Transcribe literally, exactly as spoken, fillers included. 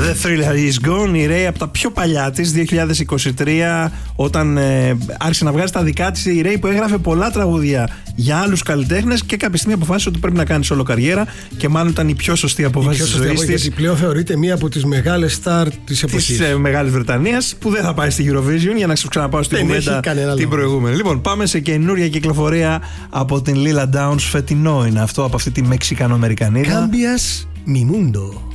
The Thriller Is Gone, η Ray από τα πιο παλιά της, δύο χιλιάδες είκοσι τρία, όταν ε, άρχισε να βγάζει τα δικά της, η Ray που έγραφε πολλά τραγούδια για άλλους καλλιτέχνες και κάποια στιγμή αποφάσισε ότι πρέπει να κάνει solo καριέρα και μάλλον ήταν η πιο σωστή αποφάση της ζωής της. Γιατί πλέον θεωρείται μία από τις μεγάλες στάρ της εποχής. Της ε, Μεγάλης Βρετανίας, που δεν θα πάει στη Eurovision, για να σου ξαναπάω στην κουβέντα την προηγούμενη. Λοιπόν, πάμε σε καινούρια κυκλοφορία από την Lila Downs. Φετινό είναι αυτό, από αυτή τη Μεξικανοαμερικανίδα. Cambias mi mundo.